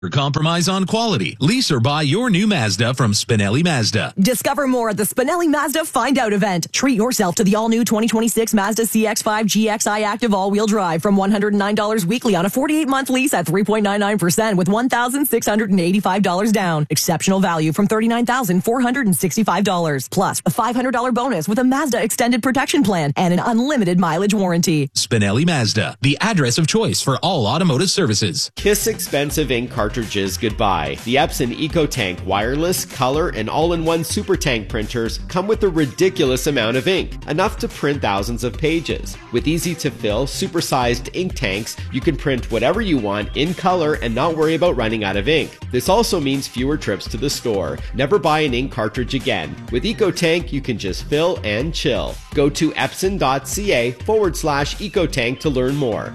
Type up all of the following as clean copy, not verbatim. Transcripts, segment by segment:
or compromise on quality. Lease or buy your new Mazda from Spinelli Mazda. Discover more at the Spinelli Mazda Find Out event. Treat yourself to the all-new 2026 Mazda CX-5 GXI Active all-wheel drive from $109 weekly on a 48-month lease at 3.99% with $1,685 down. Exceptional value from $39,465. Plus, a $500 bonus with a Mazda Extended Protection Plan and an unlimited mileage warranty. Spinelli Mazda, the address of choice for all automotive services. Kiss expensive ink cartridges goodbye. The Epson EcoTank wireless, color, and all-in-one super tank printers come with a ridiculous amount of ink, enough to print thousands of pages. With easy-to-fill, super-sized ink tanks, you can print whatever you want in color and not worry about running out of ink. This also means fewer trips to the store. Never buy an ink cartridge again. With EcoTank, you can just fill and chill. Go to epson.ca/EcoTank to learn more.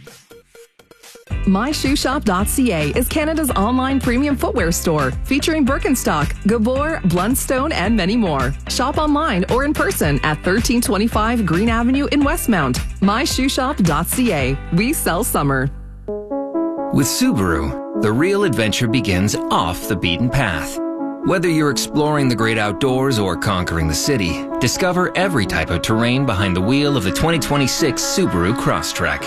MyShoeShop.ca is Canada's online premium footwear store featuring Birkenstock, Gabor, Blundstone, and many more. Shop online or in person at 1325 Green Avenue in Westmount. MyShoeShop.ca. We sell summer. With Subaru, the real adventure begins off the beaten path. Whether you're exploring the great outdoors or conquering the city, discover every type of terrain behind the wheel of the 2026 Subaru Crosstrek.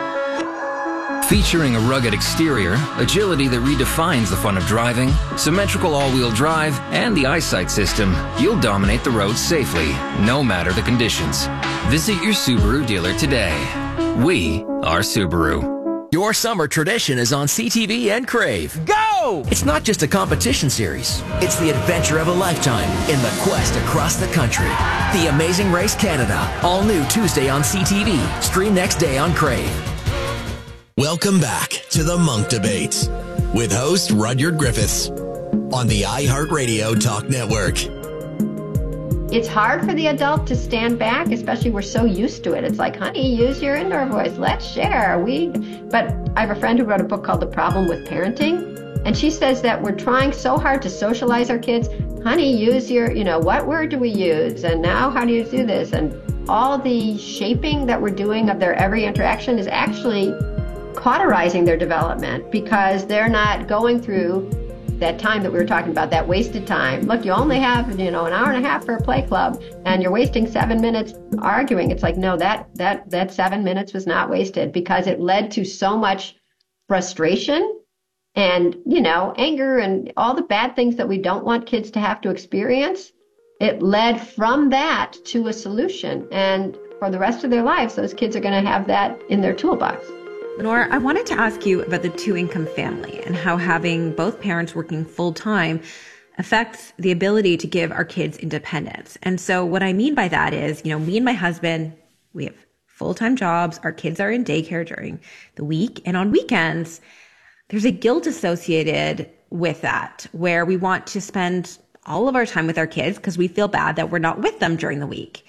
Featuring a rugged exterior, agility that redefines the fun of driving, symmetrical all-wheel drive, and the eyesight system, you'll dominate the roads safely, no matter the conditions. Visit your Subaru dealer today. We are Subaru. Your summer tradition is on CTV and Crave. Go! It's not just a competition series. It's the adventure of a lifetime in the quest across the country. The Amazing Race Canada. All new Tuesday on CTV. Stream next day on Crave. Welcome back to the Monk Debates with host Rudyard Griffiths on the iHeartRadio Talk Network. It's hard for the adult to stand back, especially we're so used to it. It's like, honey, use your indoor voice. Let's share. But I have a friend who wrote a book called The Problem with Parenting, and she says that we're trying so hard to socialize our kids. Honey, use your, what word do we use? And now how do you do this? And all the shaping that we're doing of their every interaction is actually cauterizing their development because they're not going through that time that we were talking about, that wasted time. Look, you only have, an hour and a half for a play club and you're wasting 7 minutes arguing. It's like, no, that 7 minutes was not wasted because it led to so much frustration and, anger and all the bad things that we don't want kids to have to experience. It led from that to a solution. And for the rest of their lives, those kids are going to have that in their toolbox. Lenore, I wanted to ask you about the two-income family and how having both parents working full-time affects the ability to give our kids independence. And so what I mean by that is, me and my husband, we have full-time jobs. Our kids are in daycare during the week. And on weekends, there's a guilt associated with that, where we want to spend all of our time with our kids because we feel bad that we're not with them during the week.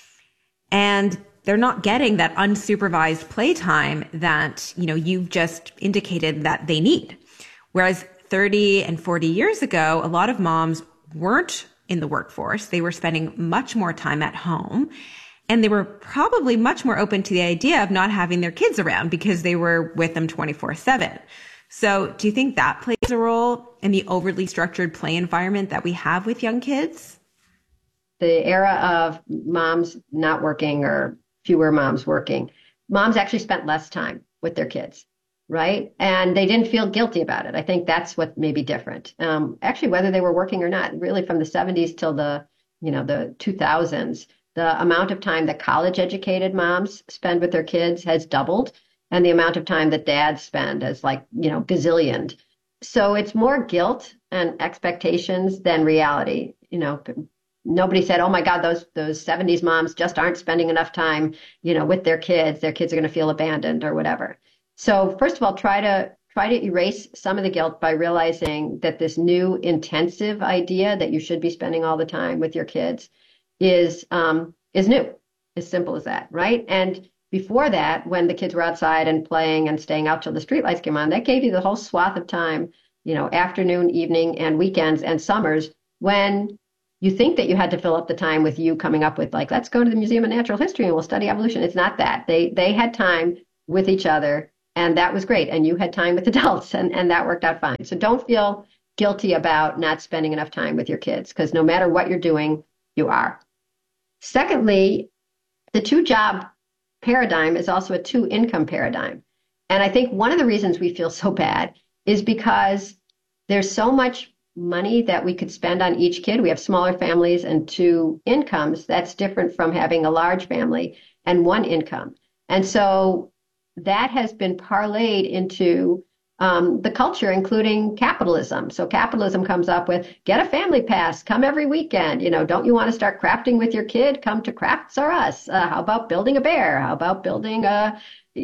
And they're not getting that unsupervised playtime that, you've just indicated that they need. Whereas 30 and 40 years ago, a lot of moms weren't in the workforce. They were spending much more time at home, and they were probably much more open to the idea of not having their kids around because they were with them 24/7. So do you think that plays a role in the overly structured play environment that we have with young kids? The era of moms not working or fewer moms working, moms actually spent less time with their kids, right? And they didn't feel guilty about it. I think that's what may be different. Actually, whether they were working or not, really from the 70s till the 2000s, the amount of time that college-educated moms spend with their kids has doubled, and the amount of time that dads spend has gazillioned. So it's more guilt and expectations than reality. Nobody said, oh my God, those 70s moms just aren't spending enough time, with their kids. Their kids are going to feel abandoned or whatever. So first of all, try to erase some of the guilt by realizing that this new intensive idea that you should be spending all the time with your kids is new. As simple as that, right? And before that, when the kids were outside and playing and staying out till the streetlights came on, that gave you the whole swath of time, afternoon, evening, and weekends and summers when you think that you had to fill up the time with you coming up with let's go to the Museum of Natural History and we'll study evolution. It's not that. They had time with each other And that was great. And you had time with adults, and that worked out fine. So don't feel guilty about not spending enough time with your kids, because no matter what you're doing, you are. Secondly, the two-job paradigm is also a two-income paradigm. And I think one of the reasons we feel so bad is because there's so much money that we could spend on each kid. We have smaller families and two incomes. That's different from having a large family and one income. And so that has been parlayed into the culture, including capitalism. So capitalism comes up with, get a family pass, come every weekend. Don't you want to start crafting with your kid? Come to Crafts R Us. How about building a bear? How about building a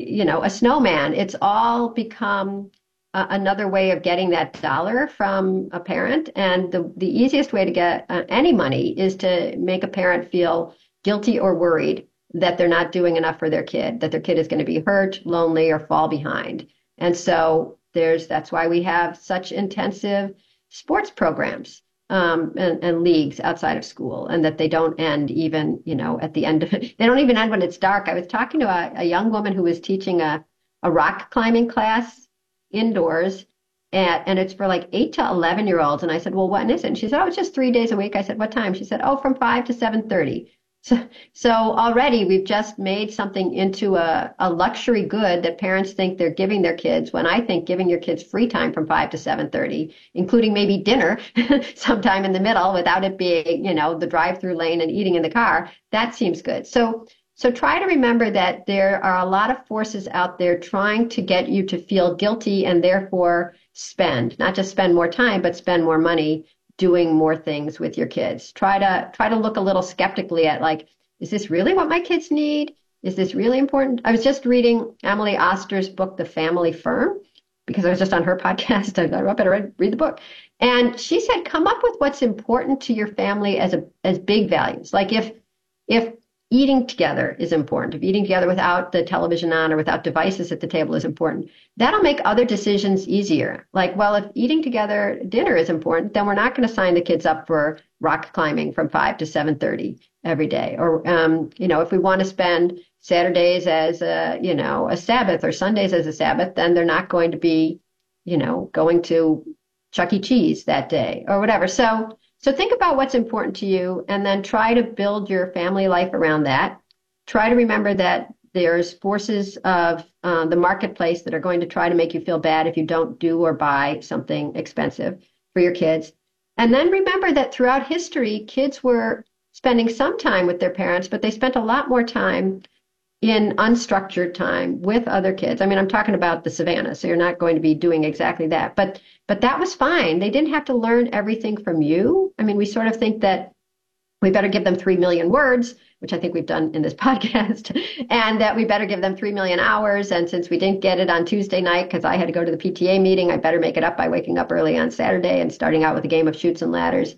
snowman? It's all become another way of getting that dollar from a parent. And the easiest way to get any money is to make a parent feel guilty or worried that they're not doing enough for their kid, that their kid is going to be hurt, lonely, or fall behind. And so that's why we have such intensive sports programs and leagues outside of school, and that they don't end even, at the end of it. They don't even end when it's dark. I was talking to a young woman who was teaching a rock climbing class indoors, and it's for like 8 to 11-year-olds. And I said, well, when is it? And she said, oh, it's just 3 days a week. I said, what time? She said, oh, from 5 to 7:30. So already we've just made something into a luxury good that parents think they're giving their kids, when I think giving your kids free time from 5 to 7:30, including maybe dinner sometime in the middle without it being, the drive-through lane and eating in the car, that seems good. So try to remember that there are a lot of forces out there trying to get you to feel guilty and therefore not just spend more time, but spend more money doing more things with your kids. Try to look a little skeptically at, like, is this really what my kids need? Is this really important? I was just reading Emily Oster's book, The Family Firm, because I was just on her podcast. I thought, I better read the book. And she said, come up with what's important to your family as big values. Like if eating together is important, if eating together without the television on or without devices at the table is important, that'll make other decisions easier. Like, well, if eating together dinner is important, then we're not going to sign the kids up for rock climbing from 5 to 7:30 every day. Or, if we want to spend Saturdays as a Sabbath or Sundays as a Sabbath, then they're not going to be, going to Chuck E. Cheese that day or whatever. So think about what's important to you, and then try to build your family life around that. Try to remember that there's forces of the marketplace that are going to try to make you feel bad if you don't do or buy something expensive for your kids. And then remember that throughout history, kids were spending some time with their parents, but they spent a lot more time in unstructured time with other kids. I mean, I'm talking about the savannah, so you're not going to be doing exactly that. But that was fine. They didn't have to learn everything from you. I mean, we sort of think that we better give them 3 million words, which I think we've done in this podcast, and that we better give them 3 million hours. And since we didn't get it on Tuesday night because I had to go to the PTA meeting, I better make it up by waking up early on Saturday and starting out with a game of Chutes and Ladders.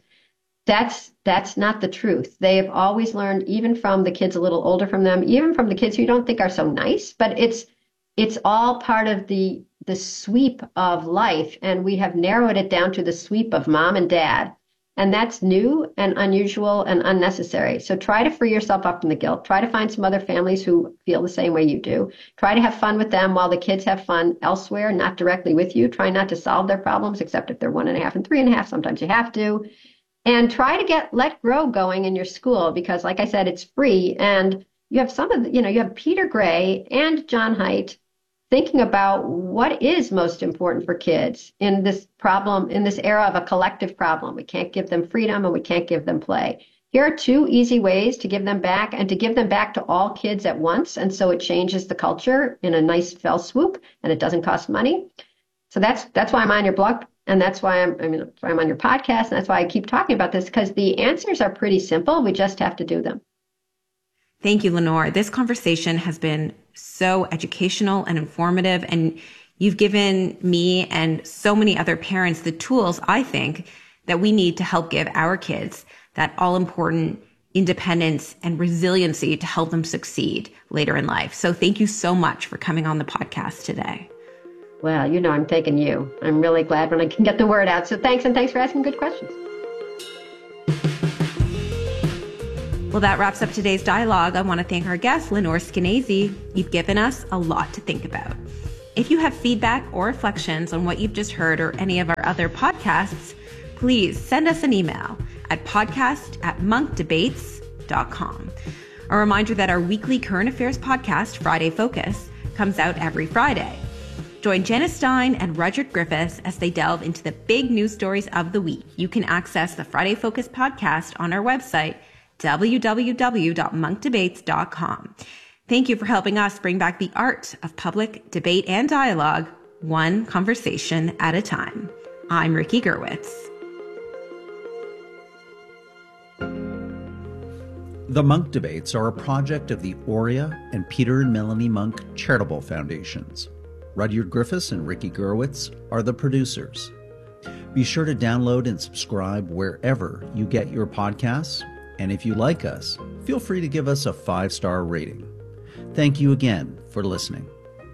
That's not the truth. They have always learned, even from the kids a little older from them, even from the kids who you don't think are so nice, but it's all part of the sweep of life. And we have narrowed it down to the sweep of mom and dad. And that's new and unusual and unnecessary. So try to free yourself up from the guilt. Try to find some other families who feel the same way you do. Try to have fun with them while the kids have fun elsewhere, not directly with you. Try not to solve their problems, except if they're 1.5 and 3.5. Sometimes you have to. And try to let Grow going in your school, because like I said, it's free. And you have you have Peter Gray and John Haidt thinking about what is most important for kids in this era of a collective problem. We can't give them freedom and we can't give them play. Here are 2 easy ways to give them back, and to give them back to all kids at once. And so it changes the culture in a nice fell swoop, and it doesn't cost money. So that's why I'm on your blog. And that's why I'm on your podcast. And that's why I keep talking about this, because the answers are pretty simple. We just have to do them. Thank you, Lenore. This conversation has been so educational and informative. And you've given me and so many other parents the tools, I think, that we need to help give our kids that all important independence and resiliency to help them succeed later in life. So thank you so much for coming on the podcast today. Well, I'm thanking you. I'm really glad when I can get the word out. So thanks, and thanks for asking good questions. Well, that wraps up today's dialogue. I want to thank our guest, Lenore Skenazy. You've given us a lot to think about. If you have feedback or reflections on what you've just heard or any of our other podcasts, please send us an email at podcast@monkdebates.com. A reminder that our weekly current affairs podcast, Friday Focus, comes out every Friday. Join Janice Stein and Rudyard Griffiths as they delve into the big news stories of the week. You can access the Friday Focus podcast on our website, www.monkdebates.com. Thank you for helping us bring back the art of public debate and dialogue, one conversation at a time. I'm Ricky Gerwitz. The Munk Debates are a project of the Aurea and Peter and Melanie Munk Charitable Foundations. Rudyard Griffiths and Ricky Gerwitz are the producers. Be sure to download and subscribe wherever you get your podcasts. And if you like us, feel free to give us a 5-star rating. Thank you again for listening.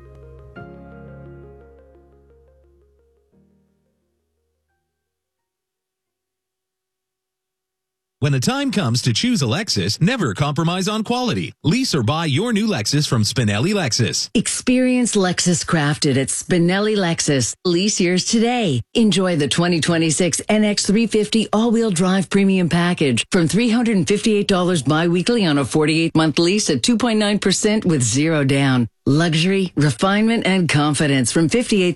When the time comes to choose a Lexus, never compromise on quality. Lease or buy your new Lexus from Spinelli Lexus. Experience Lexus crafted at Spinelli Lexus. Lease yours today. Enjoy the 2026 NX350 all-wheel drive premium package from $358 biweekly on a 48-month lease at 2.9% with zero down. Luxury, refinement, and confidence from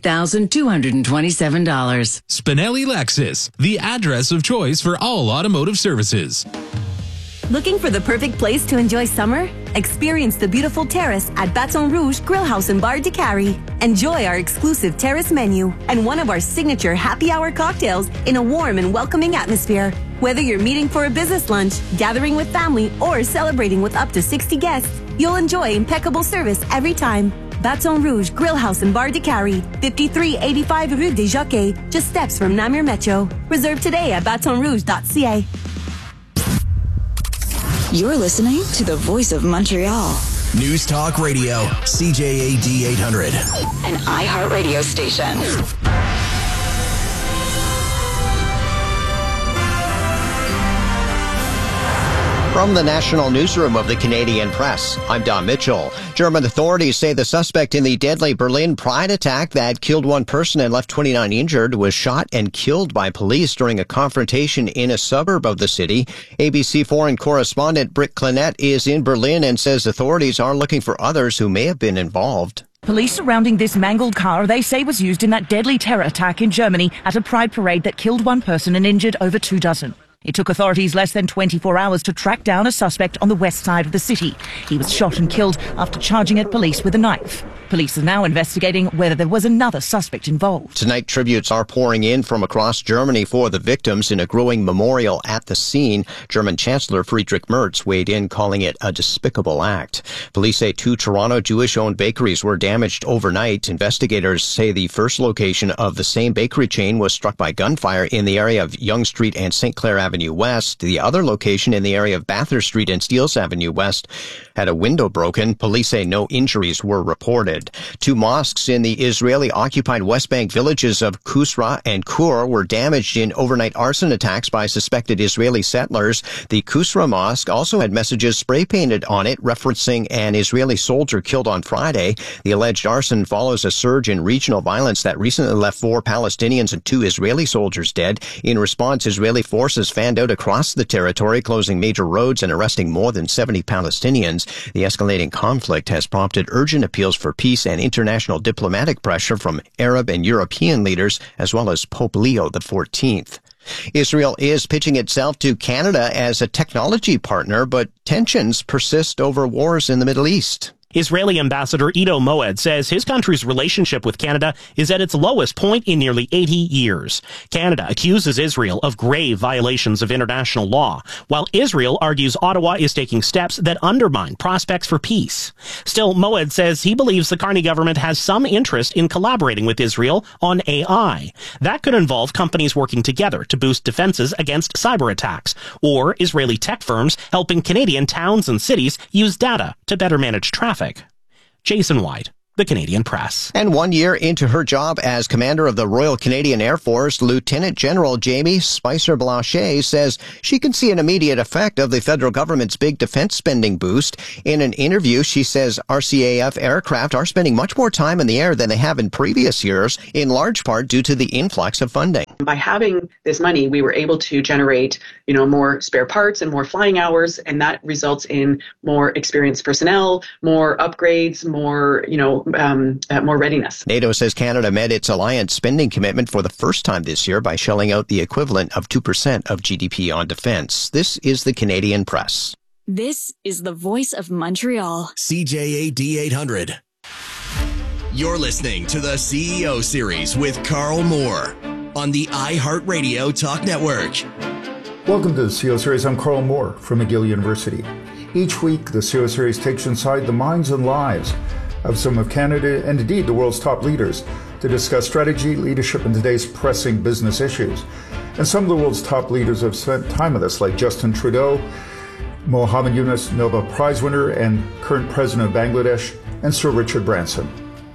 $58,227. Spinelli Lexus, the address of choice for all automotive services. Looking for the perfect place to enjoy summer? Experience the beautiful terrace at Baton Rouge Grill House and Bar de Cary. Enjoy our exclusive terrace menu and one of our signature happy hour cocktails in a warm and welcoming atmosphere. Whether you're meeting for a business lunch, gathering with family, or celebrating with up to 60 guests, you'll enjoy impeccable service every time. Baton Rouge Grill House and Bar de Cary, 5385 Rue des Jockeys, just steps from Namur Metro. Reserve today at batonrouge.ca. You're listening to the Voice of Montreal. News Talk Radio, CJAD 800. An iHeartRadio station. From the National Newsroom of the Canadian Press, I'm Don Mitchell. German authorities say the suspect in the deadly Berlin Pride attack that killed one person and left 29 injured was shot and killed by police during a confrontation in a suburb of the city. ABC foreign correspondent Britt Clinette is in Berlin and says authorities are looking for others who may have been involved. Police surrounding this mangled car they say was used in that deadly terror attack in Germany at a pride parade that killed one person and injured over 2 dozen. It took authorities less than 24 hours to track down a suspect on the west side of the city. He was shot and killed after charging at police with a knife. Police are now investigating whether there was another suspect involved. Tonight, tributes are pouring in from across Germany for the victims in a growing memorial at the scene. German Chancellor Friedrich Merz weighed in, calling it a despicable act. Police say 2 Toronto Jewish-owned bakeries were damaged overnight. Investigators say the first location of the same bakery chain was struck by gunfire in the area of Yonge Street and St. Clair Avenue West. The other location in the area of Bathurst Street and Steeles Avenue West had a window broken. Police say no injuries were reported. 2 mosques in the Israeli-occupied West Bank villages of Kusra and Kur were damaged in overnight arson attacks by suspected Israeli settlers. The Kusra mosque also had messages spray-painted on it referencing an Israeli soldier killed on Friday. The alleged arson follows a surge in regional violence that recently left 4 Palestinians and 2 Israeli soldiers dead. In response, Israeli forces fanned out across the territory, closing major roads and arresting more than 70 Palestinians. The escalating conflict has prompted urgent appeals for peace and international diplomatic pressure from Arab and European leaders, as well as Pope Leo XIV. Israel is pitching itself to Canada as a technology partner, but tensions persist over wars in the Middle East. Israeli Ambassador Ido Moed says his country's relationship with Canada is at its lowest point in nearly 80 years. Canada accuses Israel of grave violations of international law, while Israel argues Ottawa is taking steps that undermine prospects for peace. Still, Moed says he believes the Carney government has some interest in collaborating with Israel on AI. That could involve companies working together to boost defenses against cyber attacks, or Israeli tech firms helping Canadian towns and cities use data to better manage traffic. Jason White, the Canadian Press. And 1 year into her job as commander of the Royal Canadian Air Force, Lieutenant General Jamie Spicer-Blanchet says she can see an immediate effect of the federal government's big defense spending boost. In an interview, she says RCAF aircraft are spending much more time in the air than they have in previous years, in large part due to the influx of funding. By having this money, we were able to generate, more spare parts and more flying hours, and that results in more experienced personnel, more upgrades, more readiness. NATO says Canada met its alliance spending commitment for the first time this year by shelling out the equivalent of 2% of GDP on defense. This is the Canadian Press. This is the voice of Montreal. CJAD 800. You're listening to the CEO Series with Carl Moore on the iHeartRadio Talk Network. Welcome to the CEO Series. I'm Carl Moore from McGill University. Each week, the CEO Series takes you inside the minds and lives of some of Canada and indeed the world's top leaders to discuss strategy, leadership, and today's pressing business issues. And some of the world's top leaders have spent time with us, like Justin Trudeau, Mohammed Yunus, Nobel Prize winner and current president of Bangladesh, and Sir Richard Branson.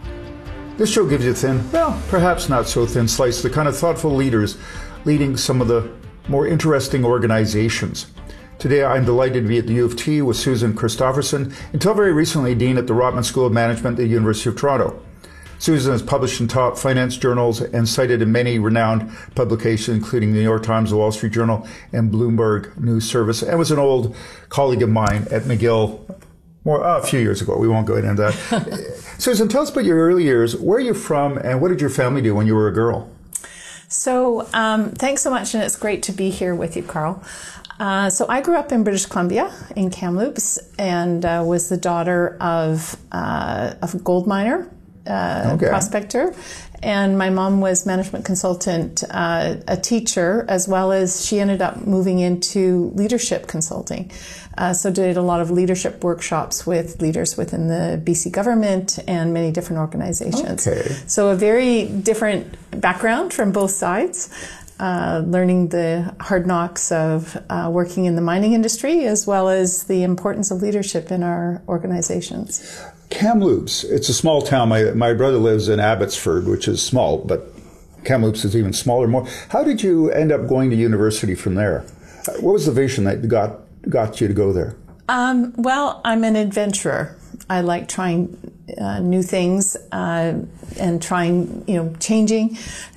This show gives you a thin, well, perhaps not so thin slice of the kind of thoughtful leaders leading some of the more interesting organizations. Today, I'm delighted to be at the U of T with Susan Christofferson, until very recently Dean at the Rotman School of Management at the University of Toronto. Susan has published in top finance journals and cited in many renowned publications, including the New York Times, the Wall Street Journal, and Bloomberg News Service, and was an old colleague of mine at McGill a few years ago. We won't go into that. Susan, tell us about your early years. Where are you from, and what did your family do when you were a girl? So thanks so much, and it's great to be here with you, Carl. So I grew up in British Columbia, in Kamloops, and was the daughter of a gold miner, prospector. And my mom was management consultant, a teacher, as well as she ended up moving into leadership consulting. So did a lot of leadership workshops with leaders within the BC government and many different organizations. Okay. So a very different background from both sides. Learning the hard knocks of working in the mining industry, as well as the importance of leadership in our organizations. Kamloops, it's a small town. My brother lives in Abbotsford, which is small, but Kamloops is even smaller. How did you end up going to university from there? What was the vision that got you to go there? Well, I'm an adventurer. I like trying new things and trying, changing.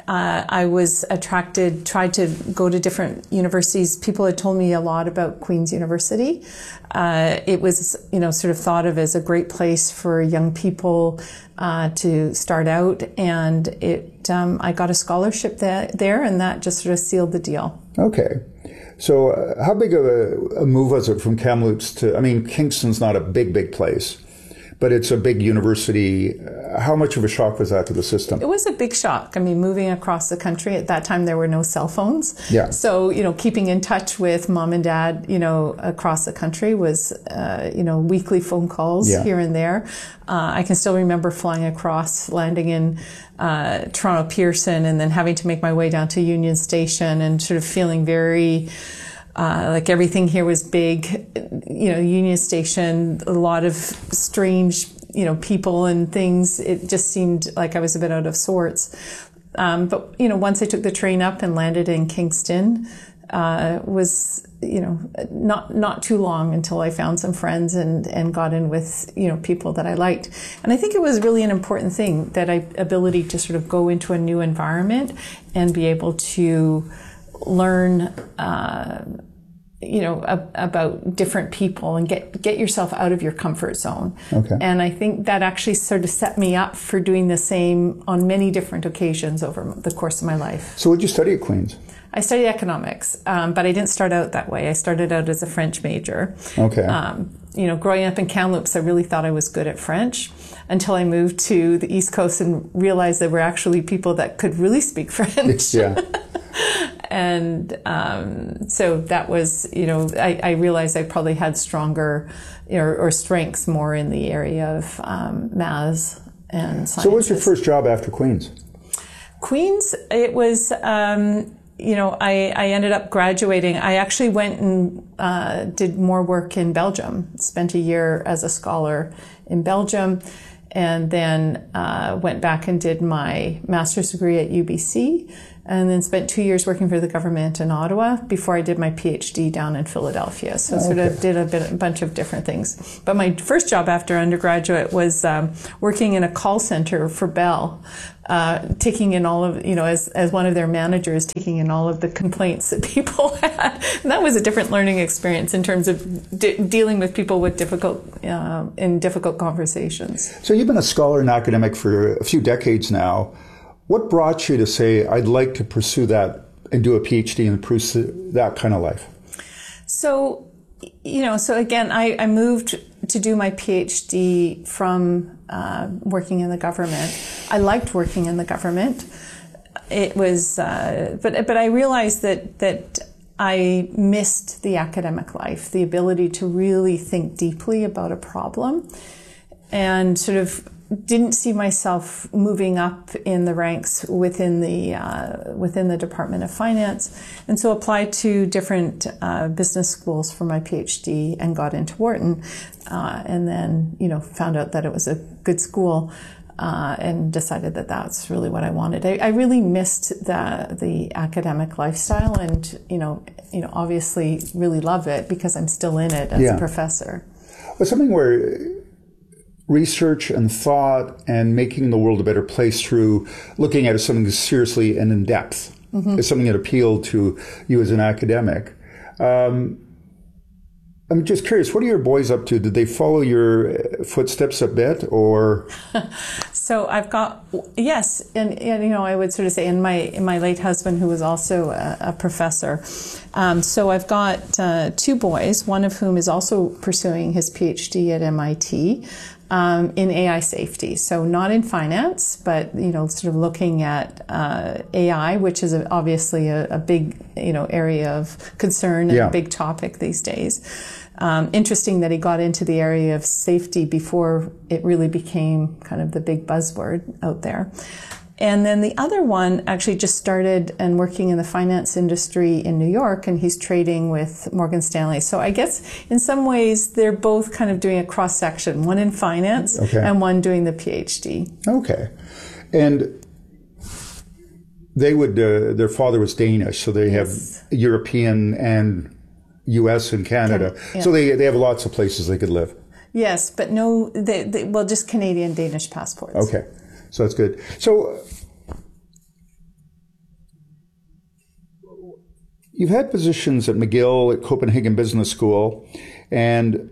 I was tried to go to different universities. People had told me a lot about Queen's University. It was, sort of thought of as a great place for young people to start out. And I got a scholarship there, and that just sort of sealed the deal. Okay. So how big of a move was it from Kamloops to, Kingston's not a big place, but it's a big university. How much of a shock was that to the system? It was a big shock. Moving across the country, at that time there were no cell phones. Yeah. So, keeping in touch with mom and dad, across the country was, weekly phone calls here and there. I can still remember flying across, landing in Toronto Pearson, and then having to make my way down to Union Station and sort of feeling very like everything here was big, Union Station, a lot of strange, people and things. It just seemed like I was a bit out of sorts. But, once I took the train up and landed in Kingston, was, not too long until I found some friends and got in with, people that I liked. And I think it was really an important thing, that ability to sort of go into a new environment and be able to learn, about different people and get yourself out of your comfort zone. Okay. And I think that actually sort of set me up for doing the same on many different occasions over the course of my life. So what did you study at Queen's? I studied economics, but I didn't start out that way. I started out as a French major. Okay. Growing up in Kamloops, I really thought I was good at French until I moved to the East Coast and realized there were actually people that could really speak French. Yeah. And so that was, I realized I probably had stronger or strengths more in the area of maths and sciences. So what was your first job after Queen's? Queen's, it was, I ended up graduating. I actually went and did more work in Belgium, spent a year as a scholar in Belgium. and then went back and did my master's degree at UBC, and then spent 2 years working for the government in Ottawa before I did my PhD down in Philadelphia. So sort of did a bunch of different things. But my first job after undergraduate was working in a call center for Bell, taking in all of, as one of their managers, taking in all of the complaints that people had. And that was a different learning experience in terms of dealing with people with difficult conversations. So you've been a scholar and academic for a few decades now. What brought you to say, I'd like to pursue that and do a PhD and pursue that kind of life? So again, I moved to do my PhD from working in the government. I liked working in the government. It was, but I realized that I missed the academic life, the ability to really think deeply about a problem, and sort of didn't see myself moving up in the ranks within the Department of Finance, and so applied to different business schools for my PhD and got into Wharton, and then found out that it was a good school, and decided that that's really what I wanted. I really missed the academic lifestyle, and obviously really love it because I'm still in it as a professor. Well, something where research and thought and making the world a better place through looking at something seriously and in depth is something that appealed to you as an academic. I'm just curious, what are your boys up to? Did they follow your footsteps a bit, or? So I've got, yes, and I would sort of say, and my late husband, who was also a professor. So I've got 2 boys, one of whom is also pursuing his PhD at MIT. In AI safety. So not in finance, but, sort of looking at AI, which is obviously a big, area of concern and a big topic these days. Interesting that he got into the area of safety before it really became kind of the big buzzword out there. And then the other one actually just started and working in the finance industry in New York, and he's trading with Morgan Stanley. So I guess in some ways they're both kind of doing a cross section, one in finance and one doing the PhD. Okay. And they would, their father was Danish, so they have European and US and Canada. So they have lots of places they could live. Yes, but no, just Canadian Danish passports. Okay. So that's good. So you've had positions at McGill, at Copenhagen Business School, and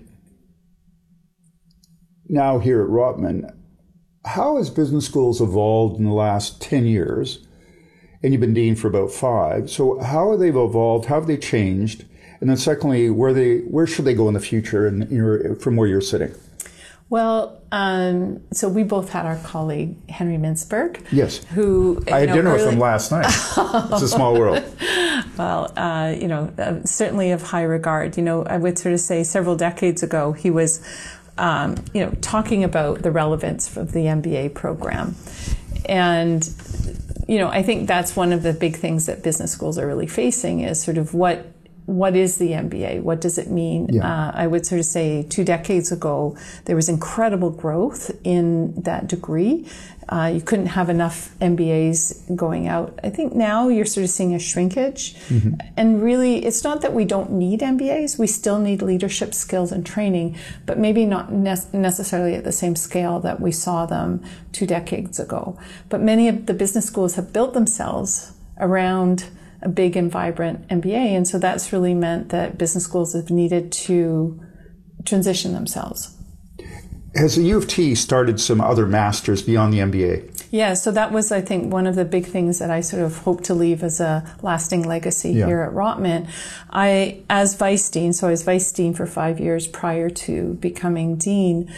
now here at Rotman. How has business schools evolved in the last 10 years? And you've been dean for about 5. So how have they evolved? How have they changed? And then secondly, where should they go in the future and from where you're sitting? Well, so we both had our colleague, Henry Mintzberg. Yes. Who I had dinner with him last night. It's a small world. Well, certainly of high regard. I would sort of say several decades ago, he was, talking about the relevance of the MBA program. And, I think that's one of the big things that business schools are really facing is sort of what is the MBA? What does it mean? Yeah. I would sort of say 2 decades ago, there was incredible growth in that degree. You couldn't have enough MBAs going out. I think now you're sort of seeing a shrinkage. Mm-hmm. And really, it's not that we don't need MBAs. We still need leadership skills and training, but maybe not necessarily at the same scale that we saw them 2 decades ago. But many of the business schools have built themselves around a big and vibrant MBA. And so that's really meant that business schools have needed to transition themselves. Has the U of T started some other masters beyond the MBA? Yeah, so that was, I think, one of the big things that I sort of hope to leave as a lasting legacy here at Rotman. As vice dean, so I was vice dean for 5 years prior to becoming dean.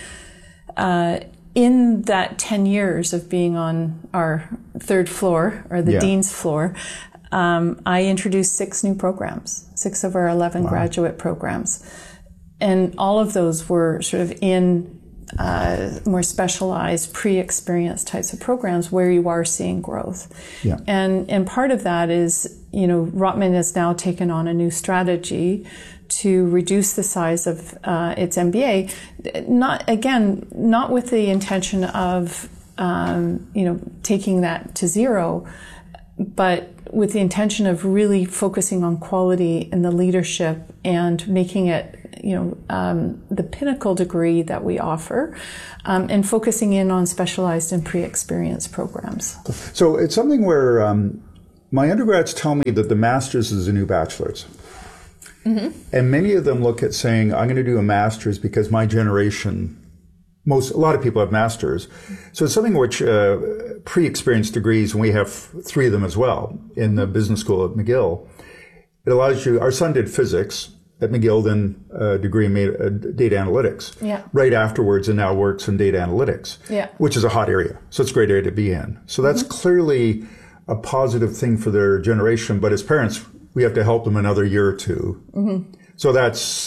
In that 10 years of being on our 3rd floor, or the dean's floor, I introduced 6 new programs, 6 of our 11 graduate programs. And all of those were sort of in more specialized, pre-experienced types of programs where you are seeing growth. Yeah. And part of that is, Rotman has now taken on a new strategy to reduce the size of its MBA, not with the intention of taking that to zero, but with the intention of really focusing on quality in the leadership and making it the pinnacle degree that we offer, and focusing in on specialized and pre-experienced programs. So it's something where my undergrads tell me that the master's is the new bachelor's. Mm-hmm. And many of them look at saying, I'm going to do a master's because my generation, a lot of people have masters. So it's something which pre-experienced degrees, and we have 3 of them as well in the business school at McGill. It allows you, our son did physics at McGill, then a degree in data analytics. Yeah. Right afterwards, and now works in data analytics, yeah. which is a hot area. So it's a great area to be in. So that's clearly a positive thing for their generation. But as parents, we have to help them another year or two. Mm-hmm. So that's,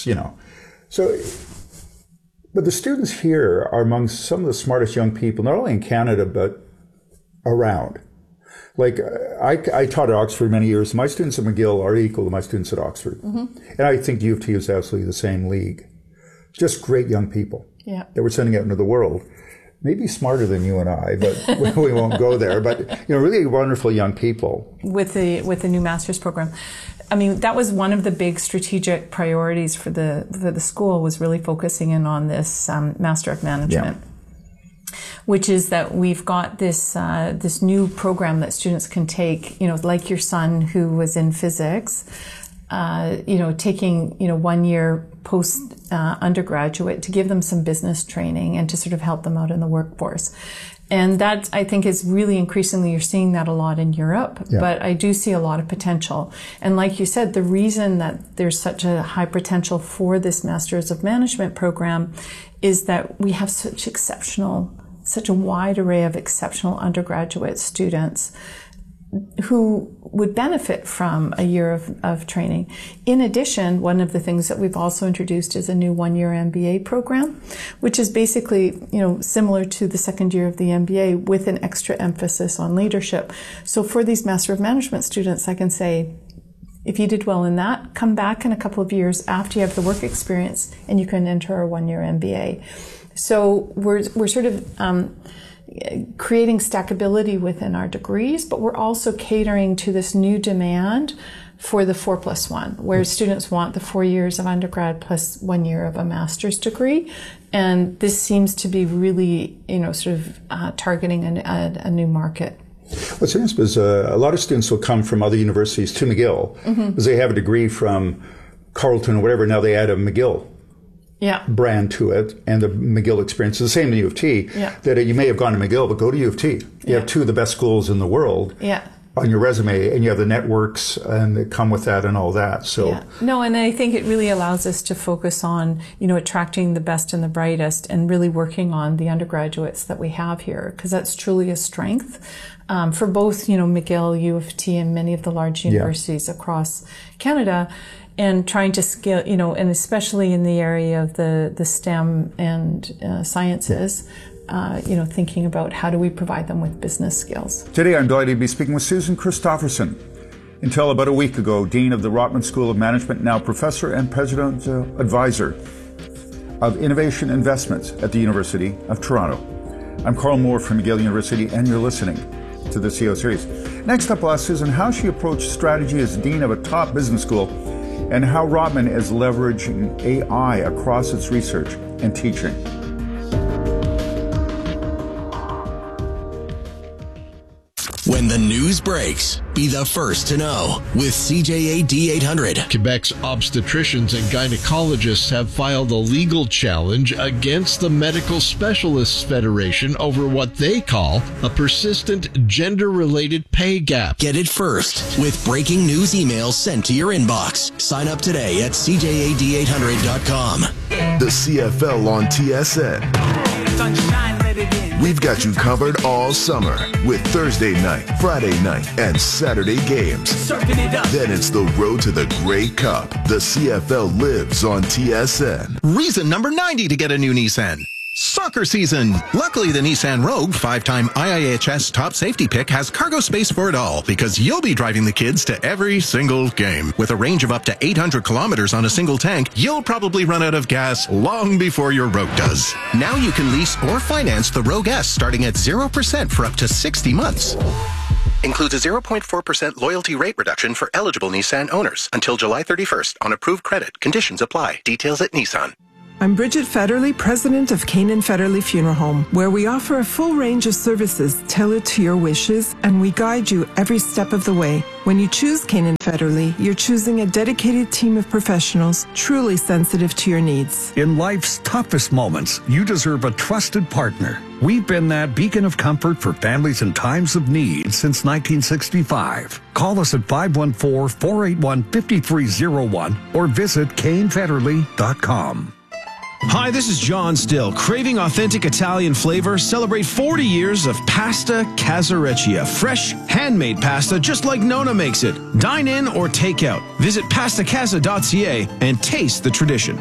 but the students here are among some of the smartest young people, not only in Canada, but around. Like, I taught at Oxford many years. My students at McGill are equal to my students at Oxford. Mm-hmm. And I think U of T is absolutely the same league. Just great young people that we're sending out into the world. Maybe smarter than you and I, but we won't go there. But, really wonderful young people. With the new master's program. I mean, that was one of the big strategic priorities for the school, was really focusing in on this Master of Management. Yeah. Which is that we've got this new program that students can take, like your son who was in physics, taking 1 year post undergraduate to give them some business training and to sort of help them out in the workforce. And that, I think, is really increasingly, you're seeing that a lot in Europe, but I do see a lot of potential. And like you said, the reason that there's such a high potential for this Masters of Management program is that we have such a wide array of exceptional undergraduate students who would benefit from a year of training. In addition, one of the things that we've also introduced is a new 1-year MBA program, which is basically, similar to the second year of the MBA with an extra emphasis on leadership. So for these Master of Management students, I can say, if you did well in that, come back in a couple of years after you have the work experience and you can enter a 1-year MBA. So we're sort of creating stackability within our degrees, but we're also catering to this new demand for the 4+1, where students want the 4 years of undergrad plus 1 year of a master's degree. And this seems to be really, targeting a new market. What's interesting is a lot of students will come from other universities to McGill because they have a degree from Carleton or whatever. Now they add a McGill brand to it, and the McGill experience is the same in U of T. That you may have gone to McGill, but go to U of T. You have 2 of the best schools in the world on your resume, and you have the networks and that come with that and all that. So no, and I think it really allows us to focus on attracting the best and the brightest, and really working on the undergraduates that we have here, because that's truly a strength for both McGill, U of T, and many of the large universities across Canada. And trying to scale, and especially in the area of the STEM and sciences, thinking about how do we provide them with business skills. Today I'm delighted to be speaking with Susan Christofferson. Until about a week ago, Dean of the Rotman School of Management, now Professor and President Advisor of Innovation Investments at the University of Toronto. I'm Carl Moore from McGill University, and you're listening to the CEO Series. Next up, I'll ask Susan how she approached strategy as Dean of a top business school, and how Rotman is leveraging AI across its research and teaching. When the news breaks, be the first to know with CJA D800. Quebec's obstetricians and gynecologists have filed a legal challenge against the Medical Specialists Federation over what they call a persistent gender-related pay gap. Get it first with breaking news emails sent to your inbox. Sign up today at CJAD800.com. The CFL on TSN. Sunshine, let it in. We've got you covered all summer with Thursday night, Friday night, and Saturday games. Then it's the road to the Grey Cup. The CFL lives on TSN. Reason number 90 to get a new Nissan. Soccer season! Luckily, the Nissan Rogue 5-time IIHS top safety pick has cargo space for it all because you'll be driving the kids to every single game. With a range of up to 800 kilometers on a single tank, you'll probably run out of gas long before your Rogue does. Now you can lease or finance the Rogue S starting at 0% for up to 60 months. Includes a 0.4% loyalty rate reduction for eligible Nissan owners until July 31st on approved credit. Conditions apply. Details at Nissan. I'm Bridget Federley, president of Canaan Federley Funeral Home, where we offer a full range of services tailored to your wishes, and we guide you every step of the way. When you choose Canaan Federley, you're choosing a dedicated team of professionals truly sensitive to your needs. In life's toughest moments, you deserve a trusted partner. We've been that beacon of comfort for families in times of need since 1965. Call us at 514-481-5301 or visit canefederley.com. Hi, this is John Still. Craving authentic Italian flavor? Celebrate 40 years of Pasta Casareccia. Fresh, handmade pasta just like Nona makes it. Dine in or take out. Visit pastacasa.ca and taste the tradition.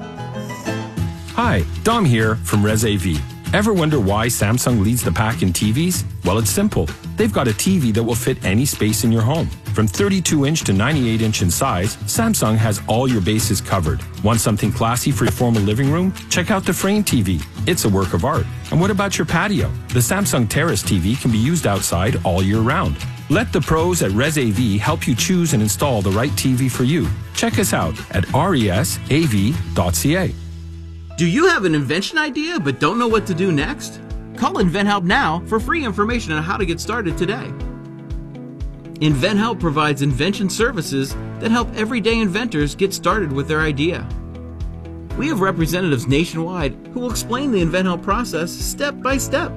Hi, Dom here from Res AV. Ever wonder why Samsung leads the pack in TVs? Well, it's simple. They've got a TV that will fit any space in your home. From 32-inch to 98-inch in size, Samsung has all your bases covered. Want something classy for your formal living room? Check out the Frame TV. It's a work of art. And what about your patio? The Samsung Terrace TV can be used outside all year round. Let the pros at Res AV help you choose and install the right TV for you. Check us out at resav.ca. Do you have an invention idea but don't know what to do next? Call InventHelp now for free information on how to get started today. InventHelp provides invention services that help everyday inventors get started with their idea. We have representatives nationwide who will explain the InventHelp process step by step.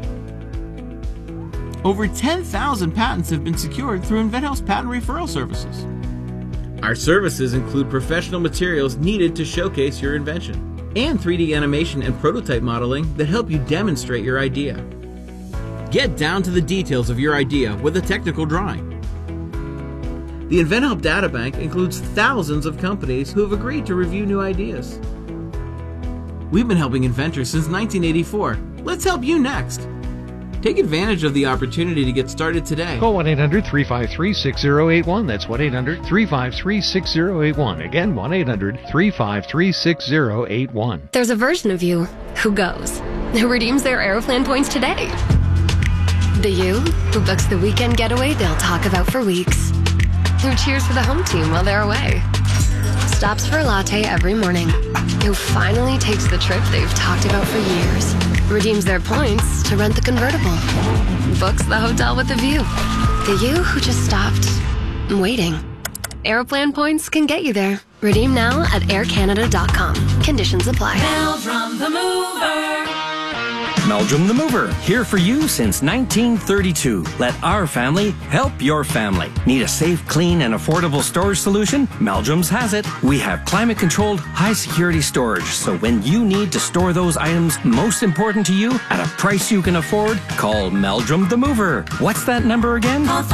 Over 10,000 patents have been secured through InventHelp's patent referral services. Our services include professional materials needed to showcase your invention, and 3D animation and prototype modeling that help you demonstrate your idea. Get down to the details of your idea with a technical drawing. The InventHelp Databank includes thousands of companies who have agreed to review new ideas. We've been helping inventors since 1984. Let's help you next. Take advantage of the opportunity to get started today. Call 1-800-353-6081. That's 1-800-353-6081. Again, 1-800-353-6081. There's a version of you who goes, who redeems their Aeroplan points today. The you who books the weekend getaway they'll talk about for weeks. Who cheers for the home team while they're away. Stops for a latte every morning. Who finally takes the trip they've talked about for years. Redeems their points to rent the convertible. Books the hotel with a view. The you who just stopped waiting. Aeroplan points can get you there. Redeem now at aircanada.com. Conditions apply. Meldrum the Mover. Meldrum the Mover, here for you since 1932. Let our family help your family. Need a safe, clean, and affordable storage solution? Meldrum's has it. We have climate-controlled, high-security storage, so when you need to store those items most important to you at a price you can afford, call Meldrum the Mover. What's that number again? Call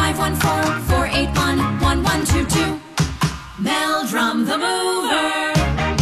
514-481-1122. Meldrum the Mover.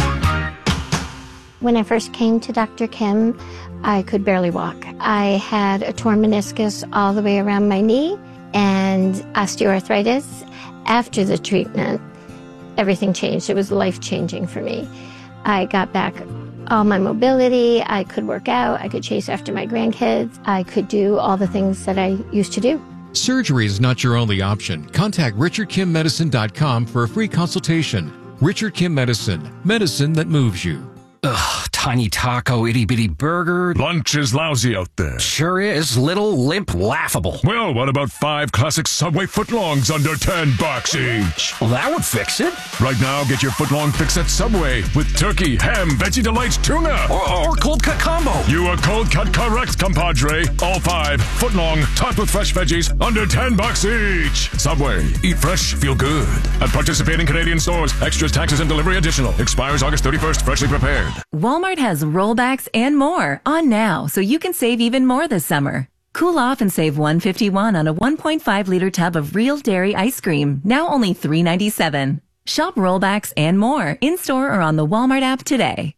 When I first came to Dr. Kim, I could barely walk. I had a torn meniscus all the way around my knee and osteoarthritis. After the treatment, everything changed. It was life-changing for me. I got back all my mobility. I could work out. I could chase after my grandkids. I could do all the things that I used to do. Surgery is not your only option. Contact RichardKimMedicine.com for a free consultation. Richard Kim Medicine. Medicine that moves you. Ugh, tiny taco, itty-bitty burger. Lunch is lousy out there. Sure is. Little, limp, laughable. Well, what about 5 classic Subway footlongs under $10 each? Well, that would fix it. Right now, get your footlong fix at Subway with turkey, ham, Veggie Delights, tuna. Or cold cut combo. You are cold cut correct, compadre. All 5 footlong, topped with fresh veggies, under $10 each. Subway. Eat fresh, feel good. At participating Canadian stores. Extras, taxes, and delivery additional. Expires August 31st. Freshly prepared. Walmart has rollbacks and more on now, so you can save even more this summer. Cool off and save $151 on a 1.5-liter tub of real dairy ice cream, now only $3.97. Shop rollbacks and more in-store or on the Walmart app today.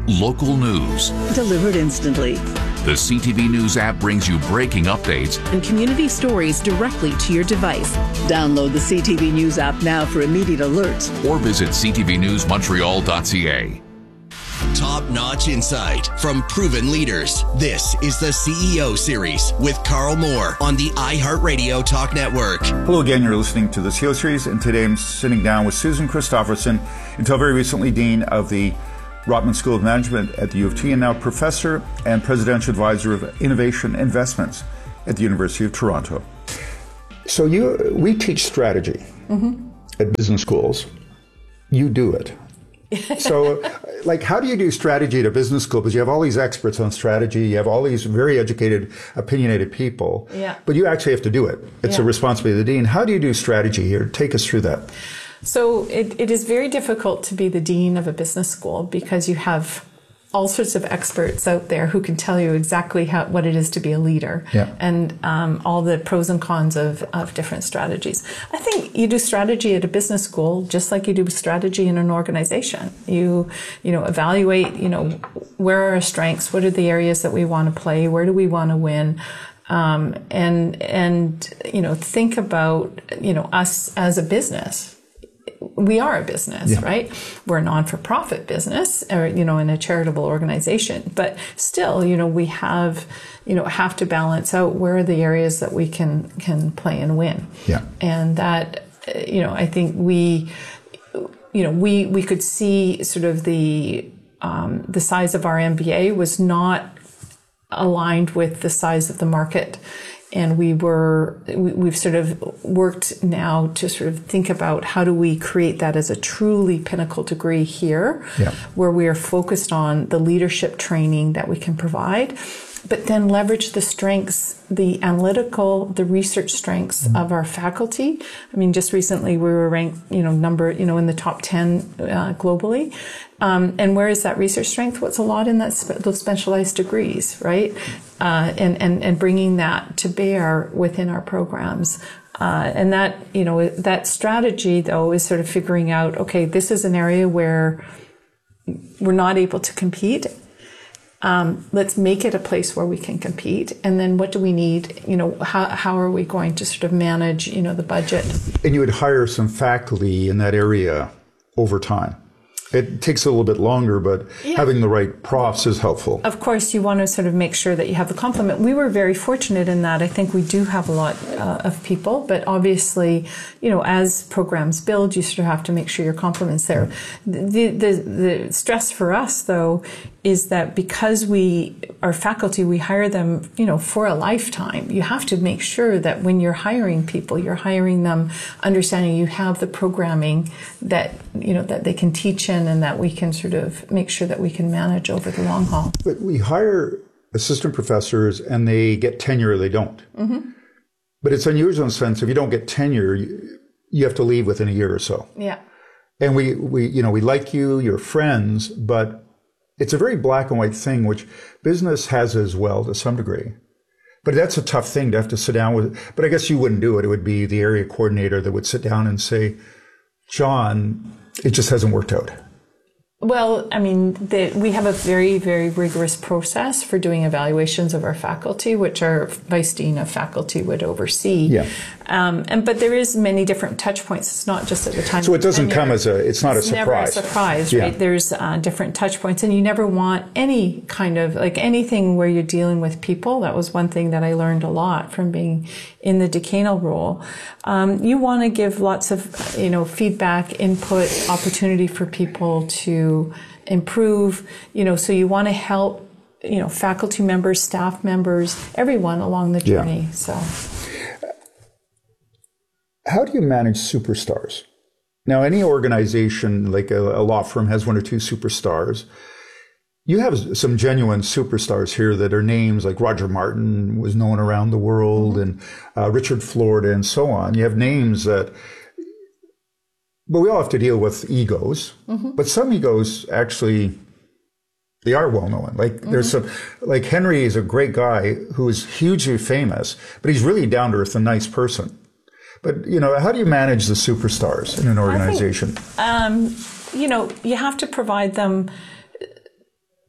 local news. Delivered instantly. The CTV News app brings you breaking updates and community stories directly to your device. Download the CTV News app now for immediate alerts. Or visit ctvnewsmontreal.ca. Top-notch insight from proven leaders. This is the CEO Series with Carl Moore on the iHeartRadio Talk Network. Hello again, you're listening to the CEO Series, and today I'm sitting down with Susan Christofferson, until very recently Dean of the Rotman School of Management at the U of T, and now Professor and Presidential Advisor of Innovation Investments at the University of Toronto. So we teach strategy at business schools. You do it. So, how do you do strategy at a business school? Because you have all these experts on strategy, you have all these very educated, opinionated people, but you actually have to do it. It's a responsibility of the dean. How do you do strategy here? Take us through that. So it is very difficult to be the dean of a business school because you have all sorts of experts out there who can tell you exactly what it is to be a leader and all the pros and cons of different strategies. I think you do strategy at a business school just like you do strategy in an organization. You evaluate, where are our strengths, what are the areas that we want to play, where do we want to win, and think about, us as a business. We are a business, right? We're a non-for-profit business, or, in a charitable organization, but still, we have to balance out where are the areas that we can play and win. And that, I think we could see sort of the size of our MBA was not aligned with the size of the market. And we've sort of worked now to sort of think about how do we create that as a truly pinnacle degree here, where we are focused on the leadership training that we can provide, but then leverage the strengths, the analytical, the research strengths of our faculty. I mean, just recently we were ranked, in the top 10 globally. And where is that research strength? What's a lot in those specialized degrees, right? And bringing that to bear within our programs. And that, that strategy though is sort of figuring out, okay, this is an area where we're not able to compete. Let's make it a place where we can compete. And then what do we need? How are we going to sort of manage, the budget? And you would hire some faculty in that area over time. It takes a little bit longer, but having the right profs is helpful. Of course, you want to sort of make sure that you have the complement. We were very fortunate in that. I think we do have a lot of people, but obviously, as programs build, you sort of have to make sure your complement's there. The stress for us, though, is that because our faculty, we hire them, for a lifetime. You have to make sure that when you're hiring people, you're hiring them understanding you have the programming that, that they can teach in and that we can sort of make sure that we can manage over the long haul. But we hire assistant professors and they get tenure or they don't. But it's unusual in the sense if you don't get tenure, you have to leave within a year or so. And we like you, you're friends, but it's a very black and white thing, which business has as well to some degree. But that's a tough thing to have to sit down with. But I guess you wouldn't do it. It would be the area coordinator that would sit down and say, John, it just hasn't worked out. Well, I mean, we have a very, very rigorous process for doing evaluations of our faculty, which our vice dean of faculty would oversee. But there is many different touch points. It's not just at the time. So it doesn't come as it's not a surprise. Never a surprise, right? There's different touch points, and you never want any kind of anything where you're dealing with people. That was one thing that I learned a lot from being in the decanal role. You want to give lots of feedback, input, opportunity for people to improve. So you want to help faculty members, staff members, everyone along the journey. So. How do you manage superstars? Now, any organization, like a law firm, has one or two superstars. You have some genuine superstars here that are names like Roger Martin was known around the world, and Richard Florida, and so on. You have names that, but we all have to deal with egos. But some egos actually, they are well known. There's some, like Henry is a great guy who is hugely famous, but he's really down to earth, a nice person. But, how do you manage the superstars in an organization? You have to provide them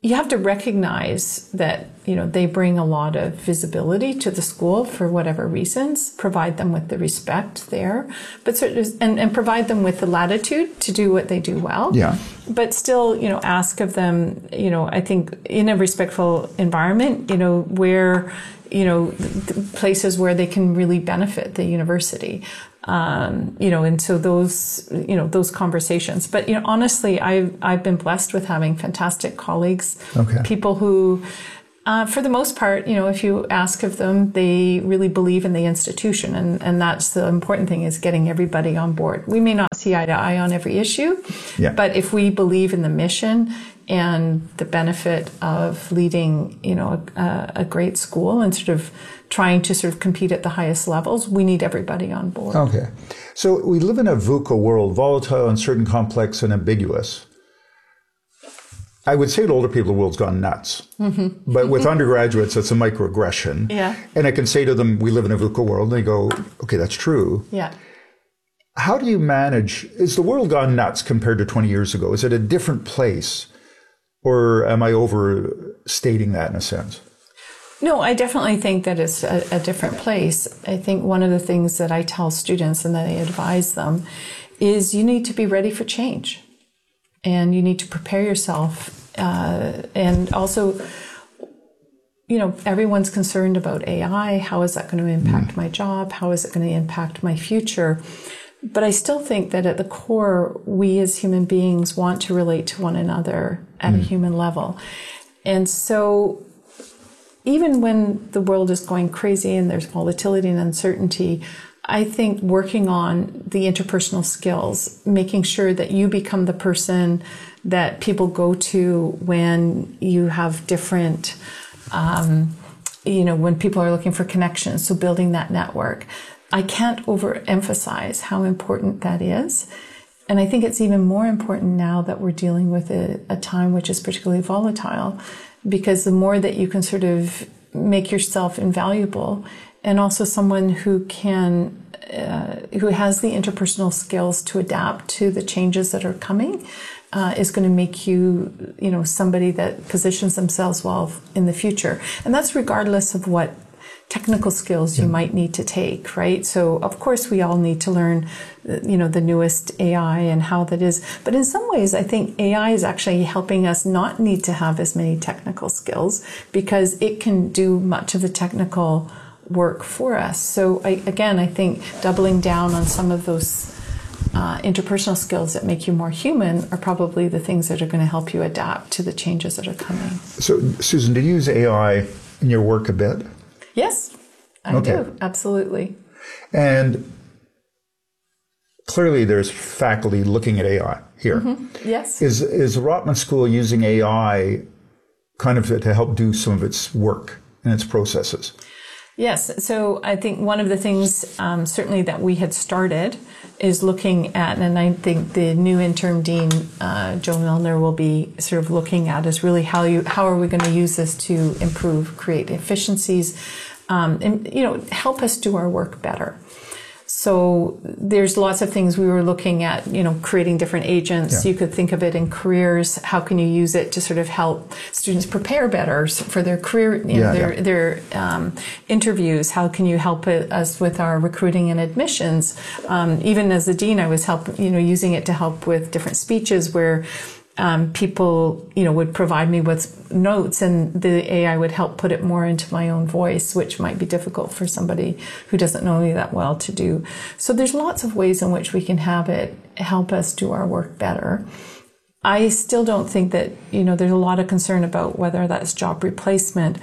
you have to recognize that, they bring a lot of visibility to the school for whatever reasons, provide them with the respect there, but and provide them with the latitude to do what they do well. Yeah. But still, ask of them, I think in a respectful environment, where, places where they can really benefit the university. And so those conversations. But, honestly, I've been blessed with having fantastic colleagues, people who, for the most part, if you ask of them, they really believe in the institution. And that's the important thing, is getting everybody on board. We may not see eye to eye on every issue, but if we believe in the mission and the benefit of leading, a great school and sort of trying to sort of compete at the highest levels, we need everybody on board. Okay. So we live in a VUCA world, volatile, uncertain, complex, and ambiguous. I would say to older people, the world's gone nuts. Mm-hmm. But with undergraduates, it's a microaggression. Yeah. And I can say to them, we live in a VUCA world. And they go, okay, that's true. Yeah. How do you manage, is the world gone nuts compared to 20 years ago? Is it a different place? Or am I overstating that in a sense? No, I definitely think that it's a different place. I think one of the things that I tell students and that I advise them is you need to be ready for change. And you need to prepare yourself. And also, everyone's concerned about AI. How is that going to impact my job? How is it going to impact my future? But I still think that at the core, we as human beings want to relate to one another at a human level. And so even when the world is going crazy and there's volatility and uncertainty, I think working on the interpersonal skills, making sure that you become the person that people go to when you have different, when people are looking for connections, so building that network. I can't overemphasize how important that is. And I think it's even more important now that we're dealing with a time which is particularly volatile, because the more that you can sort of make yourself invaluable, and also someone who can, who has the interpersonal skills to adapt to the changes that are coming, is going to make you, somebody that positions themselves well in the future. And that's regardless of what technical skills you might need to take, right? So of course we all need to learn, the newest AI and how that is. But in some ways, I think AI is actually helping us not need to have as many technical skills, because it can do much of the technical work for us. So I think doubling down on some of those interpersonal skills that make you more human are probably the things that are going to help you adapt to the changes that are coming. So Susan, do you use AI in your work a bit? Yes, I do. Absolutely. And clearly there's faculty looking at AI here. Mm-hmm. Yes. Is the Rotman School using AI kind of to help do some of its work and its processes? Yes. So I think one of the things certainly that we had started is looking at, and I think the new interim dean, Joe Milner, will be sort of looking at, is really how are we going to use this to create efficiencies, and help us do our work better. So there's lots of things we were looking at, creating different agents. Yeah. You could think of it in careers. How can you use it to sort of help students prepare better for their career, their interviews? How can you help us with our recruiting and admissions? Even as the dean, I was using it to help with different speeches where people, would provide me with notes, and the AI would help put it more into my own voice, which might be difficult for somebody who doesn't know me that well to do. So there's lots of ways in which we can have it help us do our work better. I still don't think that, there's a lot of concern about whether that's job replacement.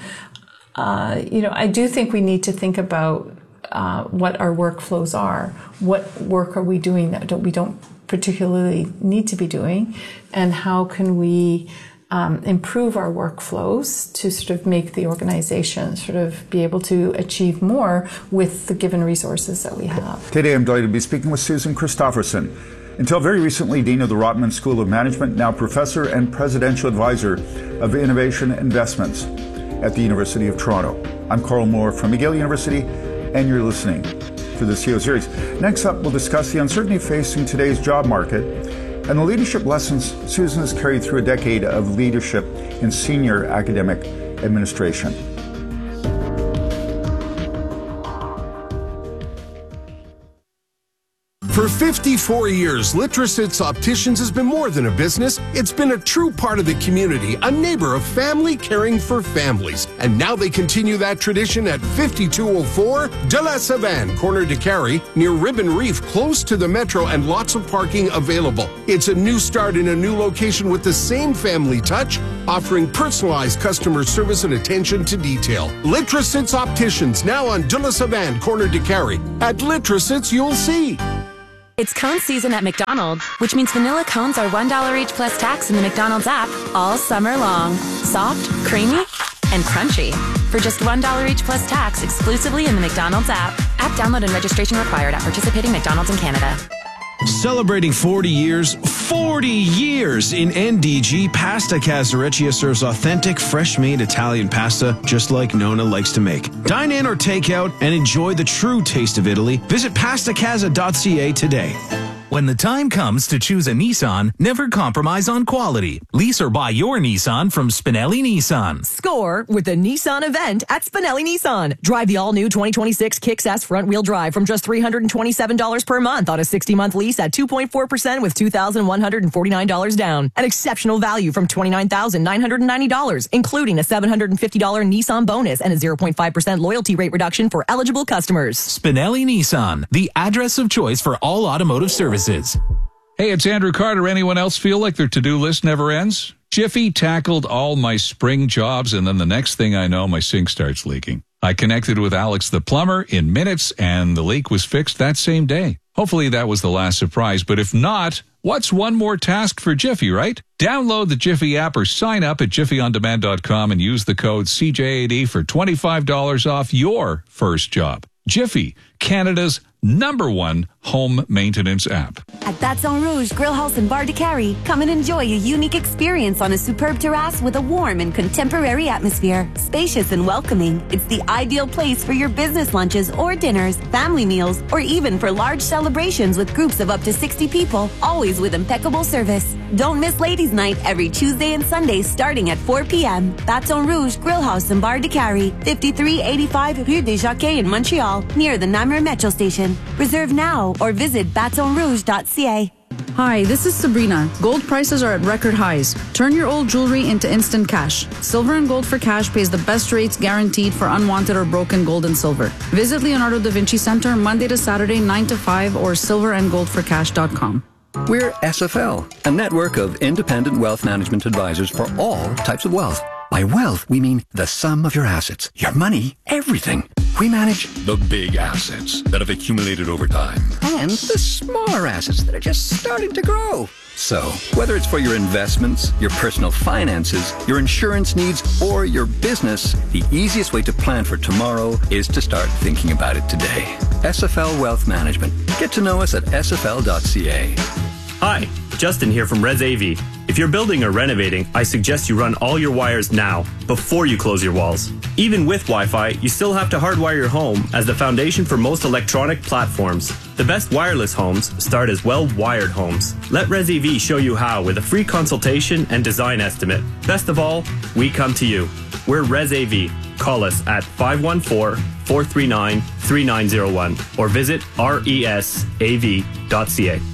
I do think we need to think about what our workflows are. What work are we doing that we don't particularly need to be doing, and how can we improve our workflows to sort of make the organization sort of be able to achieve more with the given resources that we have. Today I'm delighted to be speaking with Susan Christofferson. Until very recently, Dean of the Rotman School of Management, now Professor and Presidential Advisor of Innovation Investments at the University of Toronto. I'm Carl Moore from McGill University, and you're listening to the CEO Series. Next up, we'll discuss the uncertainty facing today's job market and the leadership lessons Susan has carried through a decade of leadership in senior academic administration. For 54 years, Litrosits Opticians has been more than a business. It's been a true part of the community, a neighbor of family caring for families. And now they continue that tradition at 5204 de la Savane, corner de Carey, near Ribbon Reef, close to the metro, and lots of parking available. It's a new start in a new location with the same family touch, offering personalized customer service and attention to detail. Litrosits Opticians, now on de la Savane, corner de Carey. At Litrosits, you'll see. It's cone season at McDonald's, which means vanilla cones are $1 each plus tax in the McDonald's app all summer long. Soft, creamy, and crunchy. For just $1 each plus tax exclusively in the McDonald's app. App download and registration required at participating McDonald's in Canada. Celebrating 40 years in NDG, Pasta Casareccia serves authentic, fresh-made Italian pasta just like Nona likes to make. Dine in or take out and enjoy the true taste of Italy. Visit pastacasa.ca today. When the time comes to choose a Nissan, never compromise on quality. Lease or buy your Nissan from Spinelli Nissan. Score with the Nissan event at Spinelli Nissan. Drive the all-new 2026 Kicks-S front-wheel drive from just $327 per month on a 60-month lease at 2.4% with $2,149 down. An exceptional value from $29,990, including a $750 Nissan bonus and a 0.5% loyalty rate reduction for eligible customers. Spinelli Nissan, the address of choice for all automotive services. Hey, it's Andrew Carter. Anyone else feel like their to-do list never ends? Jiffy tackled all my spring jobs, and then the next thing I know, my sink starts leaking. I connected with Alex the plumber in minutes, and the leak was fixed that same day. Hopefully that was the last surprise, but if not, what's one more task for Jiffy, right? Download the Jiffy app or sign up at jiffyondemand.com and use the code CJ80 for $25 off your first job. Jiffy, Canada's #1 home maintenance app. At Baton Rouge Grill House and Bar de Carey, come and enjoy a unique experience on a superb terrace with a warm and contemporary atmosphere. Spacious and welcoming, it's the ideal place for your business lunches or dinners, family meals, or even for large celebrations with groups of up to 60 people, always with impeccable service. Don't miss Ladies' Night every Tuesday and Sunday starting at 4 p.m. Baton Rouge Grill House and Bar de Carey, 5385 Rue des Jacquets in Montreal, near the Namur Metro Station. Reserve now or visit batonrouge.ca. Hi, this is Sabrina. Gold prices are at record highs. Turn your old jewelry into instant cash. Silver and Gold for Cash pays the best rates guaranteed for unwanted or broken gold and silver. Visit Leonardo da Vinci Center Monday to Saturday 9 to 5 or silverandgoldforcash.com. We're SFL, a network of independent wealth management advisors for all types of wealth. By wealth, we mean the sum of your assets, your money, everything. We manage the big assets that have accumulated over time and the smaller assets that are just starting to grow. So, whether it's for your investments, your personal finances, your insurance needs, or your business, the easiest way to plan for tomorrow is to start thinking about it today. SFL Wealth Management. Get to know us at sfl.ca. Hi, Justin here from Res AV. If you're building or renovating, I suggest you run all your wires now, before you close your walls. Even with Wi-Fi, you still have to hardwire your home as the foundation for most electronic platforms. The best wireless homes start as well-wired homes. Let Res AV show you how with a free consultation and design estimate. Best of all, we come to you. We're Res AV. Call us at 514-439-3901 or visit resav.ca.